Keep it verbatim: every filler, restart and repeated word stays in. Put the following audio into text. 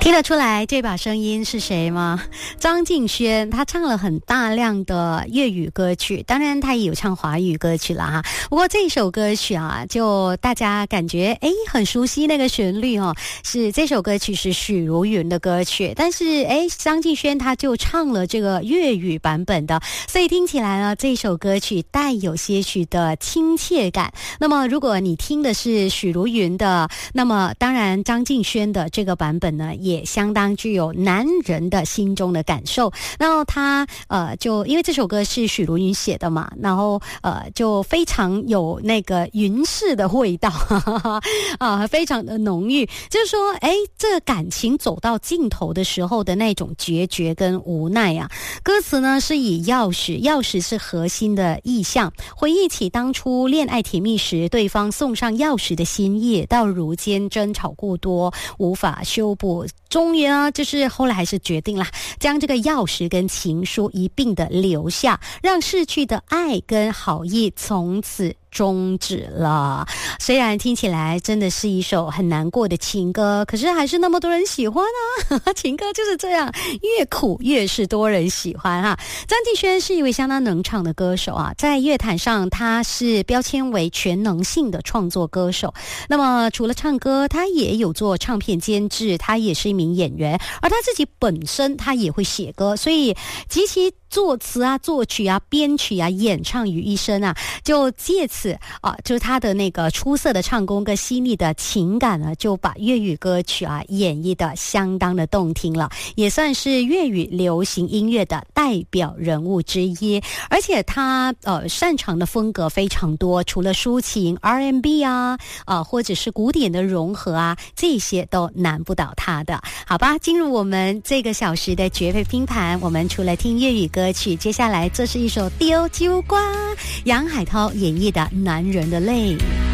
听得出来这把声音是谁吗？张敬轩，他唱了很大量的粤语歌曲，当然他也有唱华语歌曲了哈。不过这首歌曲啊，就大家感觉诶很熟悉那个旋律哦，是这首歌曲是许茹芸的歌曲，但是诶张敬轩他就唱了这个粤语版本的，所以听起来呢这首歌曲带有些许的亲切感。那么如果你听的是许茹芸的，那么当然张敬轩的这个版本呢也相当具有男人的心中的感受。然后他呃就因为这首歌是许茹芸写的嘛，然后呃就非常有那个云式的味道啊，非常的浓郁，就是说哎这个感情走到尽头的时候的那种决绝跟无奈啊。歌词呢是以钥匙钥匙是核心的意象，回忆起当初恋爱甜蜜时对方送上钥匙的心意，到如今争吵过多无法修补，终于呢就是后来还是决定了将这个钥匙跟情书一并的留下，让逝去的爱跟好意从此终止了。虽然听起来真的是一首很难过的情歌，可是还是那么多人喜欢啊情歌就是这样，越苦越是多人喜欢哈。张敬轩是一位相当能唱的歌手啊，在乐坛上他是标签为全能性的创作歌手。那么除了唱歌，他也有做唱片监制，他也是一名演员，而他自己本身他也会写歌，所以极其作词啊作曲啊编曲啊演唱于一身啊，就借此啊就是他的那个出色的唱功跟细腻的情感呢，就把粤语歌曲啊演绎的相当的动听了，也算是粤语流行音乐的代表人物之一。而且他呃擅长的风格非常多，除了抒情 R and B 啊啊或者是古典的融合啊，这些都难不倒他的。好吧，进入我们这个小时的绝配拼盘，我们除了听粤语歌曲，接下来这是一首丢揪瓜，杨海涛演绎的《男人的泪》。